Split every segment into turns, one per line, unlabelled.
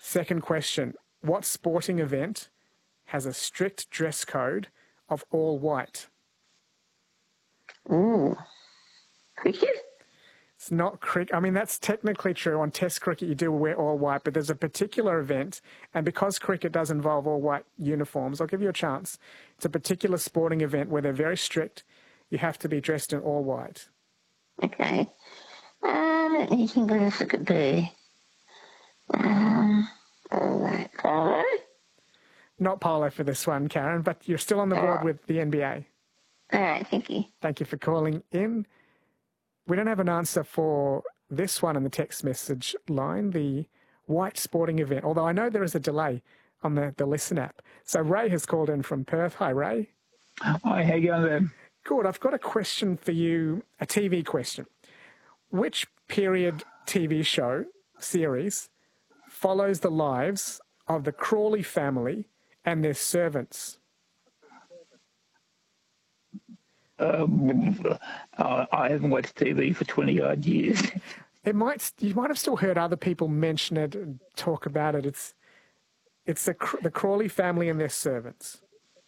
Second question. What sporting event has a strict dress code of all white?
Ooh. Cricket?
It's not cricket. I mean, that's technically true. On Test cricket, you do wear all white, but there's a particular event, and because cricket does involve all white uniforms, I'll give you a chance. It's a particular sporting event where they're very strict. You have to be dressed in all white.
Okay. Let me think what else it could be. All right. Polo?
Not polo for this one, Karen, but you're still on the board with the NBA.
All right, thank you.
Thank you for calling in. We don't have an answer for this one in the text message line, the white sporting event, although I know there is a delay on the Listen app. So Ray has called in from Perth. Hi, Ray.
Hi, how you going there?
Good. I've got a question for you, a TV question. Which period TV show series follows the lives of the Crawley family and their servants?
I haven't watched TV for 20-odd years.
You might have still heard other people mention it and talk about it. It's the Crawley family and their servants.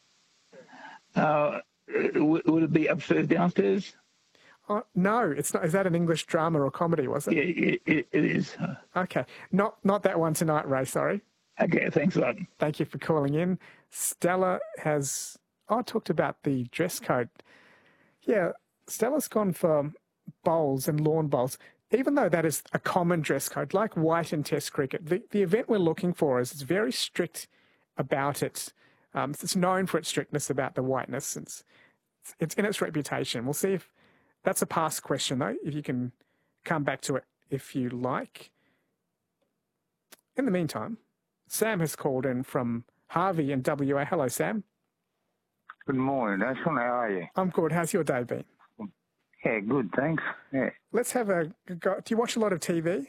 Would it be upstairs, downstairs?
No, it's not. Is that an English drama or comedy, was it?
Yeah, it is.
Okay. Not that one tonight, Ray, sorry.
Okay, thanks a lot.
Thank you for calling in. Stella has talked about the dress code. Yeah, Stella's gone for bowls and lawn bowls. Even though that is a common dress code, like white in Test cricket, the event we're looking for is it's very strict about it. It's known for its strictness about the whiteness. It's in its reputation. We'll see if that's a past question, though, if you can come back to it if you like. In the meantime, Sam has called in from Harvey in WA. Hello, Sam.
Good morning, Ashton. How are you?
I'm good. How's your day been?
Yeah, good, thanks. Yeah.
Let's have a go. Do you watch a lot of TV?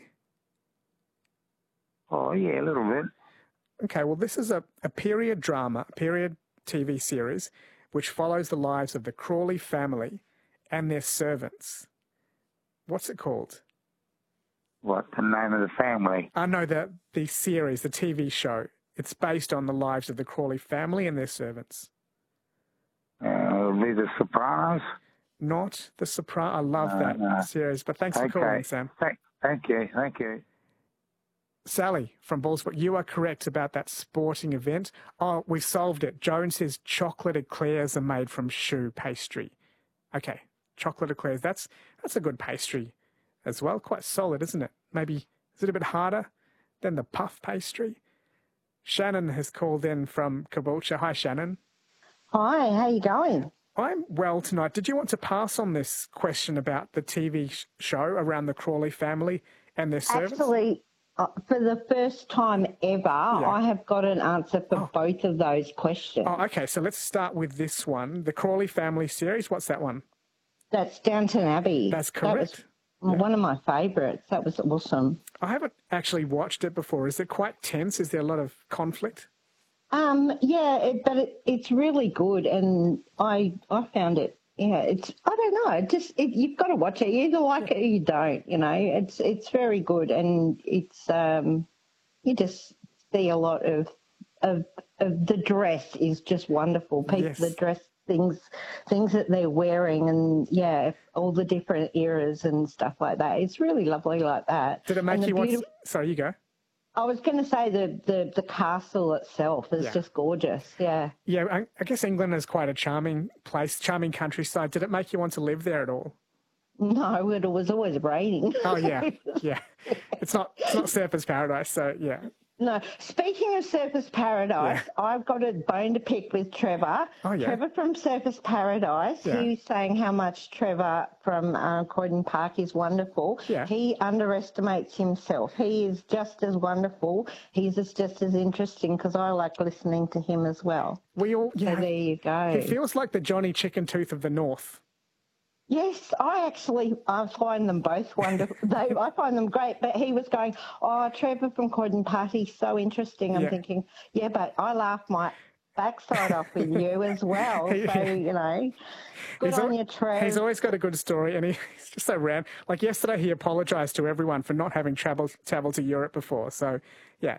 Oh, yeah, a little bit.
Okay, well, this is a period drama, period TV series, which follows the lives of the Crawley family and their servants. What's it called?
What, the name of the family?
I know that the series, the TV show, it's based on the lives of the Crawley family and their servants.
It'll be The Sopranos?
Not The Sopranos. I love that series, but thanks for calling, Sam.
Thank you.
Sally from Ballsbrook, you are correct about that sporting event. Oh, we solved it. Joan says chocolate eclairs are made from choux pastry. Okay, chocolate eclairs. That's a good pastry as well. Quite solid, isn't it? Maybe, is it a bit harder than the puff pastry? Shannon has called in from Caboolture. Hi, Shannon.
Hi, how you going?
I'm well tonight. Did you want to pass on this question about the TV show around the Crawley family and their servants?
Actually, for the first time ever, I have got an answer for both of those questions.
Oh, okay. So let's start with this one. The Crawley family series. What's that one?
That's Downton Abbey.
That's correct.
That was one of my favourites. That was awesome.
I haven't actually watched it before. Is it quite tense? Is there a lot of conflict?
It's really good, and I found it. Yeah, I don't know. You've got to watch it. You either like it or you don't. You know, it's very good, and it's you just see a lot of the dress is just wonderful. People, the dress things that they're wearing, and all the different eras and stuff like that. It's really lovely like that.
Did it make you want? Sorry, you go.
I was going to say the castle itself is just gorgeous, yeah.
Yeah, I guess England is quite a charming place, charming countryside. Did it make you want to live there at all?
No, it was always raining.
Oh, yeah. It's not Surfers Paradise, so yeah.
No. Speaking of Surfers Paradise, I've got a bone to pick with Trevor.
Oh, yeah.
Trevor from Surfers Paradise. Yeah. He was saying how much Trevor from Croydon Park is wonderful.
Yeah.
He underestimates himself. He is just as wonderful. He's just as interesting because I like listening to him as well. So there you go.
He feels like the Johnny Chicken Tooth of the North.
Yes, I find them both wonderful. I find them great. But he was going, Trevor from Croydon Party, so interesting. I'm thinking, but I laugh my backside off with you as well. So, you know, good on you, Trev.
He's always got a good story, and he's just so random. Like yesterday, he apologised to everyone for not having travelled to Europe before. So, yeah.